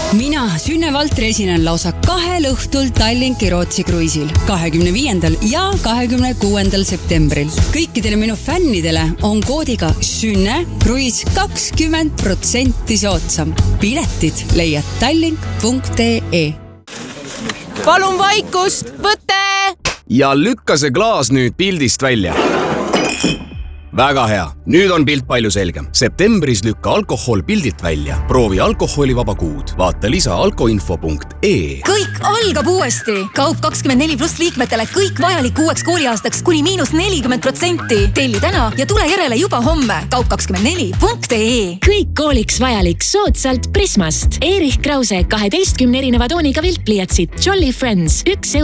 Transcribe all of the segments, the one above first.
Mina, Sünne Valtri, esinen lausa 2 õhtul Tallinki-Rootsi kruiisil 25. ja 26. septembril. Kõikidele minu fännidele on koodiga Sünne kruiis 20% soodsam. Piletid leiad tallink.ee. Palun vaikust, võte! Ja lükka see klaas nüüd pildist välja. Väga hea. Nüüd on pilt palju selgem. Septembris lükka alkohol pildilt välja. Proovi alkoholivaba kuud. Vaata lisa alkoinfo.ee. Kõik algab uuesti. Kaup 24+ liikmetele kõik vajalik uueks kooliaastaks kuni –40%. Telli täna ja tule järele juba homme. Kaup24.ee. Kõik kooliks vajalik soodsalt Prismast. Erich Krause 12 erineva tooniga viltpliiatsid. Jolly Friends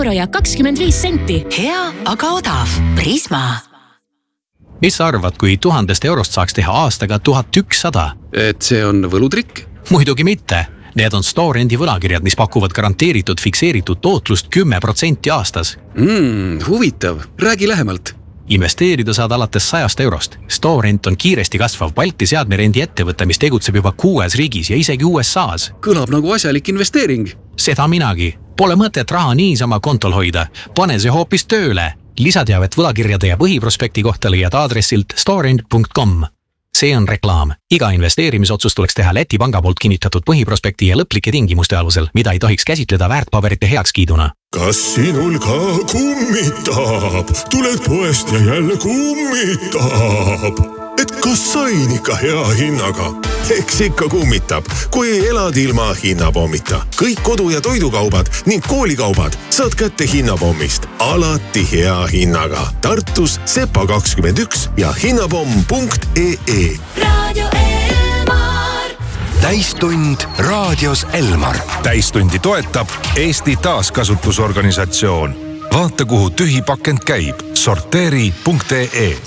1,25 €. Hea, aga odav. Prisma. Mis sa arvad, kui 1000 eurost saaks teha aastaga 1100? Et see on võlutrikk? Muidugi mitte. Need on Storendi võlakirjad, mis pakuvad garanteeritud fikseeritud tootlust 10% aastas. Huvitav. Räägi lähemalt. Investeerida saad alates 100 eurost. Storent on kiiresti kasvav Balti seadmerendi ettevõte, mis tegutseb juba 6 riigis ja isegi USAs. Kõlab nagu asjalik investeering. Seda minagi. Pole mõtet raha niisama kontol hoida. Pane see hoopis tööle. Lisateavet võlakirjade ja põhiprospekti kohta leiad aadressilt storend.com. See on reklaam. Iga investeerimisotsus tuleks teha Läti panga poolt kinnitatud põhiprospekti ja lõplike tingimuste alusel, mida ei tohiks käsitleda väärtpaberite heakskiiduna. Kas sinul ka kummitab? Tuled poest ja jälle kummitab. Et kas sain ikka hea hinnaga? Eks ikka kummitab, kui elad ilma hinnapommita. Kõik kodu- ja toidukaubad ning koolikaubad saad kätte hinnapommist. Alati hea hinnaga. Tartus Sepa 21 ja hinnapomm.ee. Radio Elmar. Täistund raadios Elmar. Täistundi toetab Eesti Taaskasutusorganisatsioon. Vaata, kuhu tühi pakend käib. Sorteeri.ee.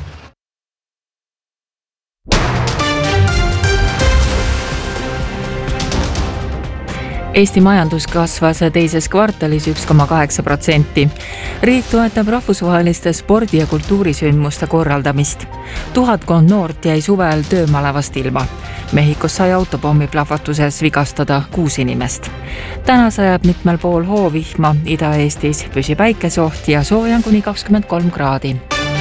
Eesti majandus kasvas teises kvartalis 1,8%. Riik toetab rahvusvaheliste spordi- ja kultuurisündmuste korraldamist. 1000 noort jäi suvel töömalevast ilma. Mehhikos sai autopommi plahvatuses vigastada 6 inimest. Täna sajab mitmel pool hoovihma, Ida-Eestis püsib päikesoht ja soojan kuni 23 kraadi.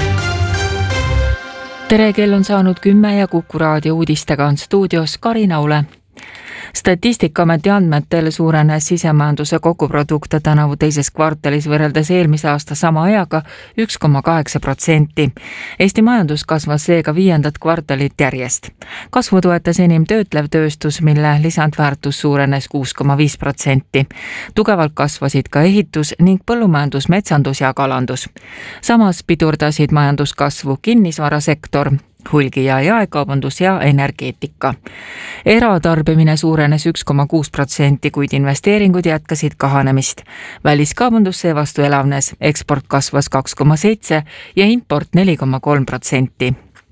Tere, kell on saanud 10 ja Kuku raadio uudistega on stuudios Karina Ule. Statistikaameti andmetel suurenes sisemajanduse koguprodukt tänavu teises kvartalis võrreldes eelmise aasta sama ajaga 1,8%. Eesti majandus kasvas seega 5. kvartalit järjest. Kasvu toetas enim töötlev tööstus, mille lisandväärtus suurenes 6,5%. Tugevalt kasvasid ka ehitus ning põllumajandus, metsandus ja kalandus. Samas pidurdasid majanduskasvu kinnisvarasektor, hulgi- ja jaekaubandus ja energeetika. Eratarbimine suurenes 1,6%, kuid investeeringud jätkasid kahanemist. Väliskaubandus seevastu elavnes, eksport kasvas 2,7% ja import 4,3%.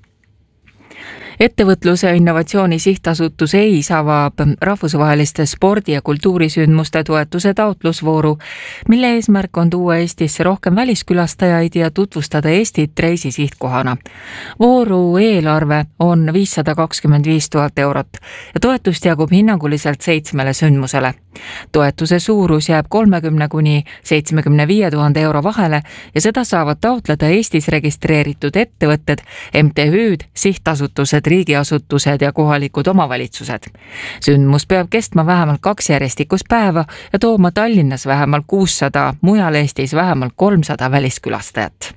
Ettevõtluse innovatsiooni sihtasutus EIS avab rahvusvaheliste spordi- ja kultuurisündmuste toetuse taotlusvooru, mille eesmärk on tuua Eestisse rohkem väliskülastajaid ja tutvustada Eestit reisisihtkohana. Vooru eelarve on 525 000 eurot ja toetust jagub hinnanguliselt 7 sündmusele. Toetuse suurus jääb 30 kuni 75 000 euro vahele ja seda saavad taotleda Eestis registreeritud ettevõtted, MTÜ-d, sihtasutused, riigiasutused ja kohalikud omavalitsused. Sündmus peab kestma vähemalt 2 järjestikust päeva ja tooma Tallinnas vähemalt 600, mujal Eestis vähemalt 300 väliskülastajat.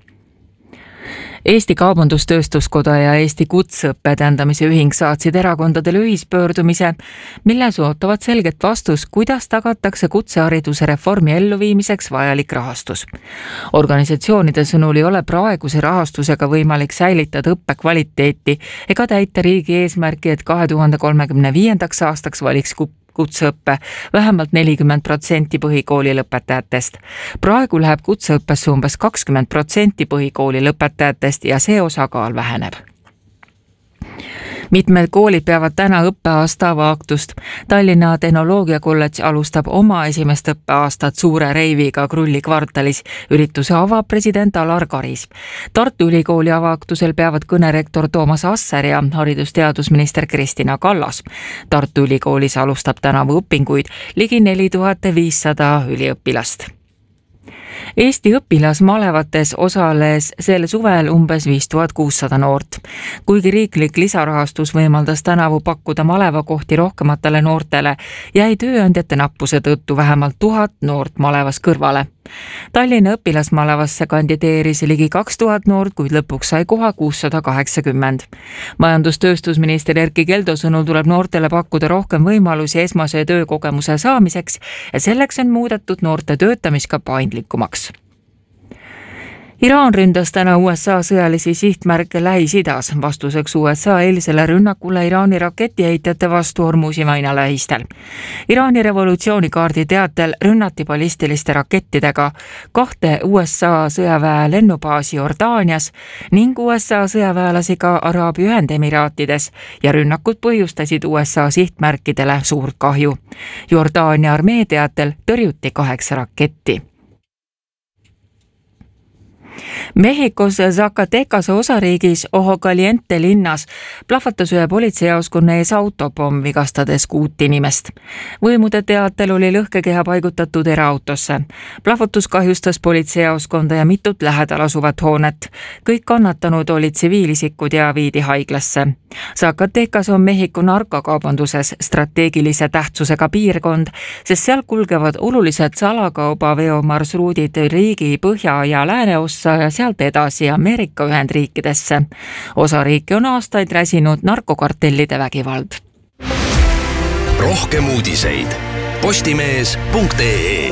Eesti Kaubandus-Tööstuskoda ja Eesti Kutseõppe Edendamise Ühing saatsid erakondadele ühispöördumise, milles ootavad selget vastust, kuidas tagatakse kutsehariduse reformi elluviimiseks vajalik rahastus. Organisatsioonide sõnul ei ole praeguse rahastusega võimalik säilitada õppekvaliteeti ega täita riigi eesmärki, et 2035. aastaks valiks kutseõppe vähemalt 40% põhikooli lõpetajatest. Praegu läheb kutseõppesse umbes 20% põhikooli lõpetajatest ja see osakaal väheneb. Mitmed koolid peavad täna õppeaasta avaktust. Tallinna Tehnoloogiakolledž alustab oma esimest õppeaastat suure reiviga Krulli kvartalis. Ürituse avab president Alar Karis. Tartu Ülikooli avaktusel peavad kõnerektor Toomas Asser ja haridusteadusminister Kristina Kallas. Tartu Ülikoolis alustab tänavu õpinguid ligi 4500 üliõpilast. Eesti õpilasmalevates osales sel suvel umbes 5600 noort. Kuigi riiklik lisarahastus võimaldas tänavu pakkuda malevakohti rohkematele noortele, jäi tööandjate nappuse tõttu vähemalt 1000 noort malevas kõrvale. Tallinna õpilasmalevasse kandideeris ligi 2000 noort, kuid lõpuks sai koha 680. Majandustööstusminister Erkki Keldo sõnul tuleb noortele pakkuda rohkem võimalusi esmase töökogemuse saamiseks ja selleks on muudetud noorte töötamis ka paindlikumaks. Iraan ründas täna USA sõjalisi sihtmärke Lähis-Idas. Vastuseks USA eilsele rünnakule Iraani raketiheitjate vastu Hormuzi väina lähistel. Iraani revolutsioonikaardi teatel rünnati ballistiliste rakettidega 2 USA sõjaväe lennubaasi Jordaanias ning USA sõjaväelasi ka Araabia Ühendemiraatides ja rünnakud põhjustasid USA sihtmärkidele suurt kahju. Jordaania armee teatel tõrjuti 8 raketti. Mehhikos Zacatecase osariigis Ojo Caliente linnas plahvatas ühe politseijaoskonna ees autopomm, vigastades 6 inimest. Võimude teatel oli lõhkekeha paigutatud eraautosse. Plahvatus kahjustas politseijaoskonda ja mitut lähedal asuvat hoonet. Kõik kannatanud olid tsiviilisikud ja viidi haiglasse. Zacatecas on Mehhiko narkokaubanduses strateegilise tähtsusega piirkond, sest seal kulgevad olulised salakaubaveo marsruudid riigi põhja- ja lääneossa ja sealt edasi Ameerika Ühendriikidesse. Osariiki on aastaid räsinud narkokartellide vägivald. Rohkem uudiseid postimees.ee.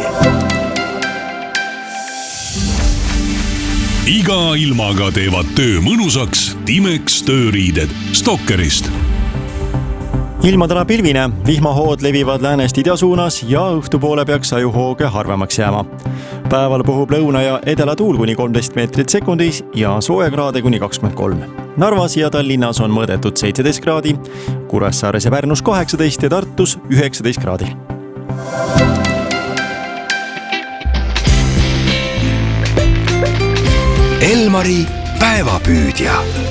Iga ilmaga teevad töö mõnusaks Timex tööriided Stokkerist. Ilma täna pilvine, vihmahood levivad läänest ida suunas ja õhtupoole peaks ajuhooge harvemaks jääma. Päeval puhub lõuna ja edela tuul kuni 13 meetrit sekundis ja soojakraade kuni 23. Narvas ja Tallinnas on mõõdetud 17 kraadi, Kuressaares ja Pärnus 18 ja Tartus 19 kraadi. Elmari päevapüüdja.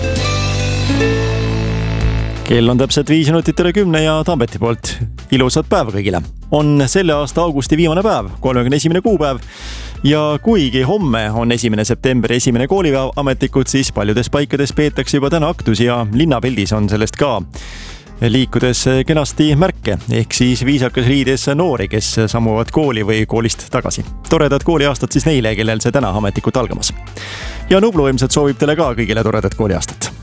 Kell on täpselt 5 minutit üle 10 ja Tambeti poolt ilusat päeva kõigile. On selle aasta augusti viimane päev, 31. kuupäev ja kuigi homme on 1. septembri esimene koolipäev ametlikud, siis paljudes paikades peetakse juba täna aktus ja linnapildis on sellest ka liikudes kenasti märke, ehk siis viisakas riides noori, kes sammuvad kooli või koolist tagasi. Toredad kooliaastat siis neile, kellel see täna ametlikult algamas. Ja Nublu ilmselt soovib teile ka kõigile toredat kooliaastat.